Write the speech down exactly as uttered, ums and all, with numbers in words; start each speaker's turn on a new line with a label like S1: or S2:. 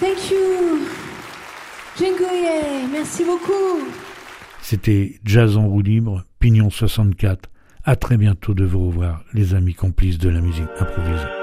S1: Thank you. Dziękuję. Merci beaucoup.
S2: C'était Jazz en roue libre, Pignon soixante-quatre. À très bientôt de vous revoir, les amis complices de la musique improvisée.